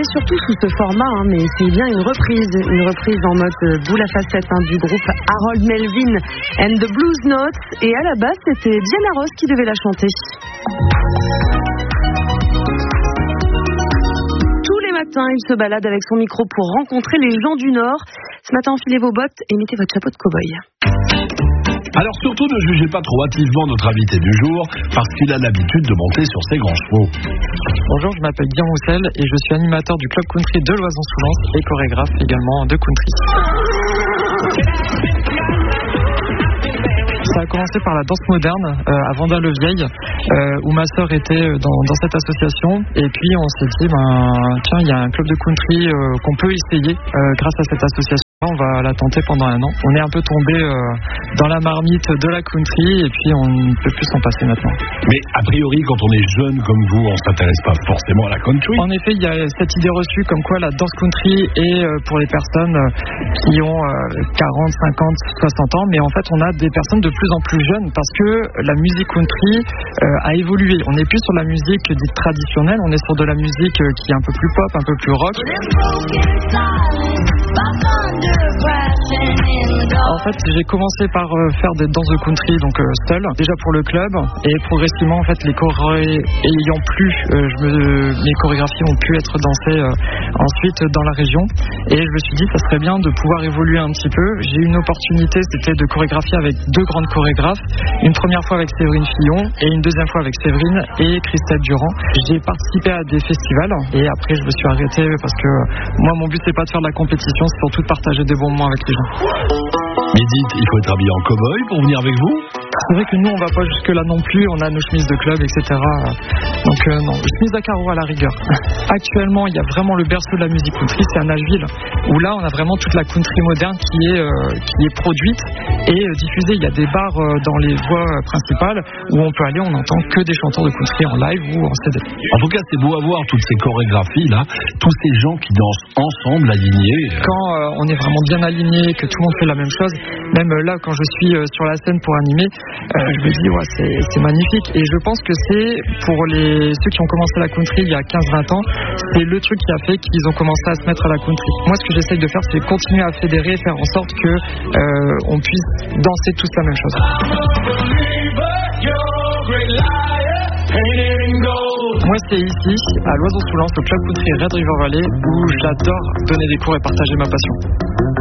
surtout sous ce format, mais c'est bien une reprise en mode boule à facettes du groupe Harold Melvin and the Blues Notes. Et à la base, c'était Diana Ross qui devait la chanter. Tous les matins, il se balade avec son micro pour rencontrer les gens du Nord. Ce matin, enfilez vos bottes et mettez votre chapeau de cow-boy. Alors surtout ne jugez pas trop hâtivement notre invité du jour parce qu'il a l'habitude de monter sur ses grands chevaux. Bonjour, je m'appelle Guillaume Roussel et je suis animateur du club country de Loison-sous-Lens et chorégraphe également de country. Ça a commencé par la danse moderne à Vendin-le-Vieil où ma sœur était dans cette association et puis on s'est dit tiens, il y a un club de country qu'on peut essayer grâce à cette association. On va la tenter pendant un an. On est un peu tombé dans la marmite de la country et puis on ne peut plus s'en passer maintenant. Mais a priori, quand on est jeune comme vous, on ne s'intéresse pas forcément à la country. En effet, il y a cette idée reçue comme quoi la danse country est pour les personnes qui ont 40, 50, 60 ans. Mais en fait, on a des personnes de plus en plus jeunes parce que la musique country a évolué. On n'est plus sur la musique dite traditionnelle, on est sur de la musique qui est un peu plus pop, un peu plus rock. En fait, j'ai commencé par faire des danses de country, donc seul, déjà pour le club, et progressivement, en fait, les chorés ayant plu, mes chorégraphies ont pu être dansées ensuite dans la région, et je me suis dit, ça serait bien de pouvoir évoluer un petit peu. J'ai eu une opportunité, c'était de chorégraphier avec deux grandes chorégraphes, une première fois avec Séverine Fillon, et une deuxième fois avec Séverine et Christelle Durand. J'ai participé à des festivals, et après, je me suis arrêté parce que moi, mon but, c'est pas de faire de la compétition, c'est surtout de partager des bons moments avec les gens. Mais dites, il faut être habillé en cow-boy pour venir avec vous ? C'est vrai que nous, on va pas jusque là non plus. On a nos chemises de club, etc. Donc non, chemise à carreaux à la rigueur. Actuellement, il y a vraiment le berceau de la musique country, c'est à Nashville, où là, on a vraiment toute la country moderne qui est produite et diffusée. Il y a des bars dans les voies principales où on peut aller, on n'entend que des chanteurs de country en live ou en CD. En tout cas, c'est beau à voir toutes ces chorégraphies là, tous ces gens qui dansent ensemble, alignés. Quand on est vraiment bien aligné, que tout le monde fait la même chose, même là, quand je suis sur la scène pour animer, je me dis c'est magnifique. Et je pense que c'est pour ceux qui ont commencé la country il y a 15-20 ans, c'est le truc qui a fait qu'ils ont commencé à se mettre à la country. Moi, ce que j'essaye de faire, c'est continuer à fédérer, faire en sorte que on puisse danser tous la même chose. Moi, c'est ici, à Loison-sous-Lens, au club country Red River Valley, où j'adore donner des cours et partager ma passion.